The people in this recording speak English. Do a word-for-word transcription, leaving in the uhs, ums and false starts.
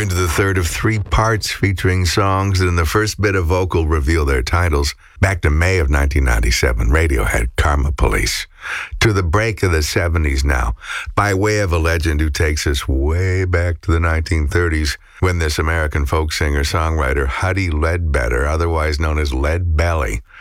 We're into the third of three parts featuring songs that in the first bit of vocal reveal their titles. Back to May of nineteen ninety-seven, Radiohead, Karma Police. To the break of the seventies now, by way of a legend who takes us way back to the nineteen thirties, when this American folk singer-songwriter, Huddie Ledbetter, otherwise known as Lead Belly,